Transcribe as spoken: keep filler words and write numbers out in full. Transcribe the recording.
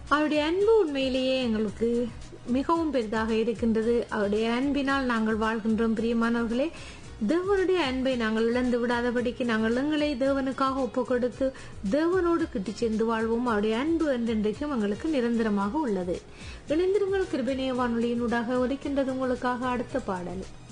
அவருடைய அன்பு உண்மையிலேயே எங்களுக்கு மிகவும் பெரிதாக இருக்கின்றது. அவருடைய அன்பினால் நாங்கள் வாழ்கின்றோம். பிரியமானவர்களே, தேவனுடைய அன்பை நாங்கள் இழந்து விடாதபடிக்கு நாங்கள் எங்களை தேவனுக்காக ஒப்பு கொடுத்து தேவனோடு கிட்டி சென்று வாழ்வோம். அவருடைய அன்பு என்றென்றைக்கும் எங்களுக்கு நிரந்தரமாக உள்ளது. இணைந்திருங்கள். கிருபை நேய வானொலியினூடாக ஒலிக்கின்றது உங்களுக்காக அடுத்த பாடல்.